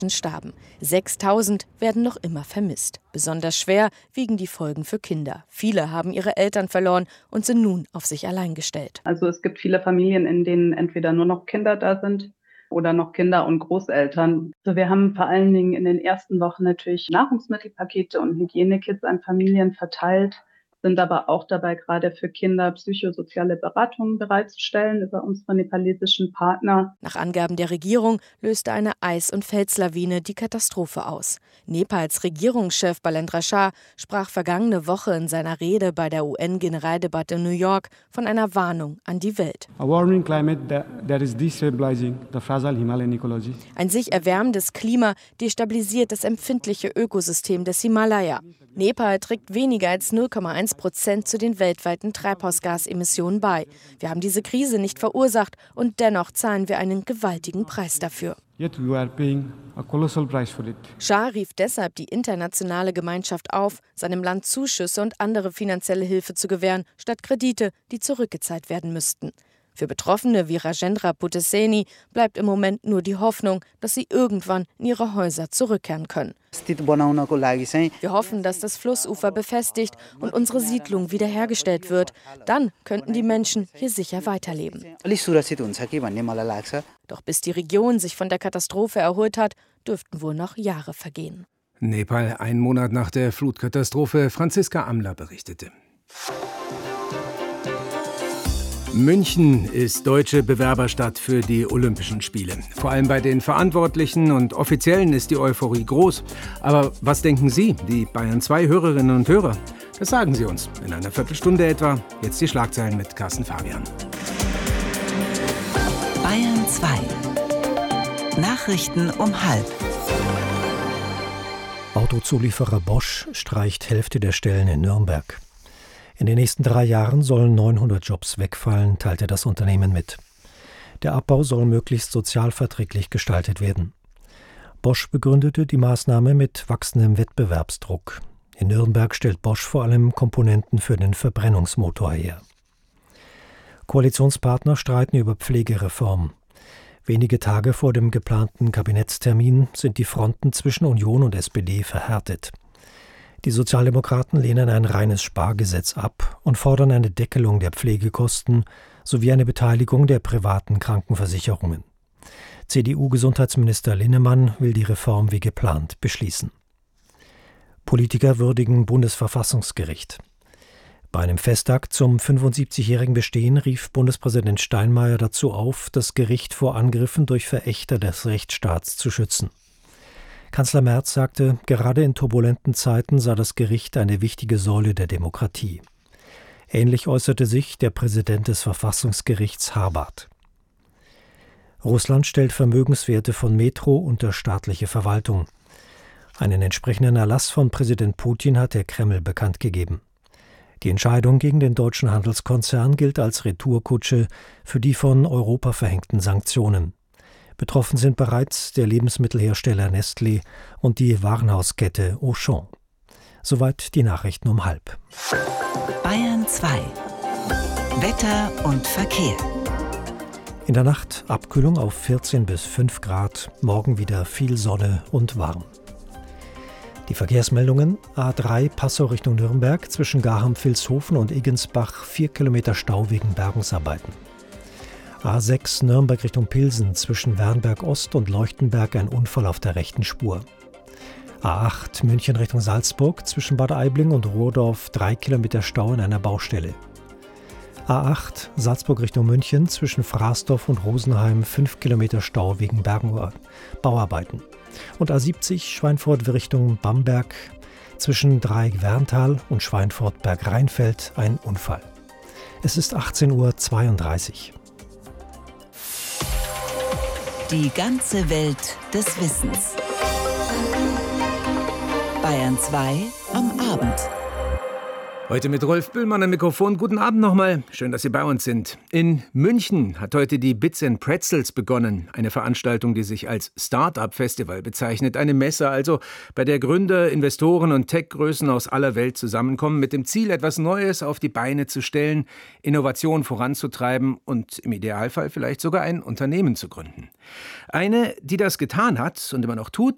starben. 6.000 werden noch immer vermisst. Besonders schwer wiegen die Folgen für Kinder. Viele haben ihre Eltern verloren und sind nun auf sich allein gestellt. Also es gibt viele Familien, in denen entweder nur noch Kinder da sind oder noch Kinder und Großeltern. Also wir haben vor allen Dingen in den ersten Wochen natürlich Nahrungsmittelpakete und Hygienekits an Familien verteilt, sind aber auch dabei, gerade für Kinder psychosoziale Beratungen bereitzustellen über unsere nepalesischen Partner. Nach Angaben der Regierung löste eine Eis- und Felslawine die Katastrophe aus. Nepals Regierungschef Balendra Shah sprach vergangene Woche in seiner Rede bei der UN-Generaldebatte in New York von einer Warnung an die Welt. Ein sich erwärmendes Klima destabilisiert das empfindliche Ökosystem des Himalaya. Nepal trägt weniger als 0,1% zu den weltweiten Treibhausgasemissionen bei. Wir haben diese Krise nicht verursacht und dennoch zahlen wir einen gewaltigen Preis dafür. Shah rief deshalb die internationale Gemeinschaft auf, seinem Land Zuschüsse und andere finanzielle Hilfe zu gewähren, statt Kredite, die zurückgezahlt werden müssten. Für Betroffene wie Rajendra Putteseni bleibt im Moment nur die Hoffnung, dass sie irgendwann in ihre Häuser zurückkehren können. Wir hoffen, dass das Flussufer befestigt und unsere Siedlung wiederhergestellt wird. Dann könnten die Menschen hier sicher weiterleben. Doch bis die Region sich von der Katastrophe erholt hat, dürften wohl noch Jahre vergehen. Nepal, einen Monat nach der Flutkatastrophe. Franziska Amler berichtete. München ist deutsche Bewerberstadt für die Olympischen Spiele. Vor allem bei den Verantwortlichen und Offiziellen ist die Euphorie groß. Aber was denken Sie, die Bayern 2 Hörerinnen und Hörer? Das sagen Sie uns in einer Viertelstunde etwa. Jetzt die Schlagzeilen mit Carsten Fabian. Bayern 2. Nachrichten um 12:30. Autozulieferer Bosch streicht Hälfte der Stellen in Nürnberg. In den nächsten 3 Jahren sollen 900 Jobs wegfallen, teilte das Unternehmen mit. Der Abbau soll möglichst sozialverträglich gestaltet werden. Bosch begründete die Maßnahme mit wachsendem Wettbewerbsdruck. In Nürnberg stellt Bosch vor allem Komponenten für den Verbrennungsmotor her. Koalitionspartner streiten über Pflegereform. Wenige Tage vor dem geplanten Kabinettstermin sind die Fronten zwischen Union und SPD verhärtet. Die Sozialdemokraten lehnen ein reines Spargesetz ab und fordern eine Deckelung der Pflegekosten sowie eine Beteiligung der privaten Krankenversicherungen. CDU-Gesundheitsminister Linnemann will die Reform wie geplant beschließen. Politiker würdigen Bundesverfassungsgericht. Bei einem Festakt zum 75-jährigen Bestehen rief Bundespräsident Steinmeier dazu auf, das Gericht vor Angriffen durch Verächter des Rechtsstaats zu schützen. Kanzler Merz sagte, gerade in turbulenten Zeiten sei das Gericht eine wichtige Säule der Demokratie. Ähnlich äußerte sich der Präsident des Verfassungsgerichts Habart. Russland stellt Vermögenswerte von Metro unter staatliche Verwaltung. Einen entsprechenden Erlass von Präsident Putin hat der Kreml bekannt gegeben. Die Entscheidung gegen den deutschen Handelskonzern gilt als Retourkutsche für die von Europa verhängten Sanktionen. Betroffen sind bereits der Lebensmittelhersteller Nestlé und die Warenhauskette Auchan. Soweit die Nachrichten um 12:30. Bayern 2. Wetter und Verkehr. In der Nacht Abkühlung auf 14 bis 5 Grad, morgen wieder viel Sonne und warm. Die Verkehrsmeldungen: A3 Passau Richtung Nürnberg, zwischen Garham-Vilshofen und Igensbach 4 Kilometer Stau wegen Bergungsarbeiten. A6 Nürnberg Richtung Pilsen, zwischen Wernberg Ost und Leuchtenberg ein Unfall auf der rechten Spur. A8 München Richtung Salzburg, zwischen Bad Aibling und Ruhdorf 3 Kilometer Stau in einer Baustelle. A8 Salzburg Richtung München, zwischen Fraßdorf und Rosenheim 5 Kilometer Stau wegen Bauarbeiten. Und A70 Schweinfurt Richtung Bamberg, zwischen Dreieck-Werntal und Schweinfurt-Berg-Rheinfeld ein Unfall. Es ist 18:32 Uhr. Die ganze Welt des Wissens. Bayern 2 am Abend. Heute mit Rolf Bühlmann am Mikrofon. Guten Abend nochmal. Schön, dass Sie bei uns sind. In München hat heute die Bits and Pretzels begonnen. Eine Veranstaltung, die sich als Start-up-Festival bezeichnet. Eine Messe also, bei der Gründer, Investoren und Tech-Größen aus aller Welt zusammenkommen, mit dem Ziel, etwas Neues auf die Beine zu stellen, Innovation voranzutreiben und im Idealfall vielleicht sogar ein Unternehmen zu gründen. Eine, die das getan hat und immer noch tut,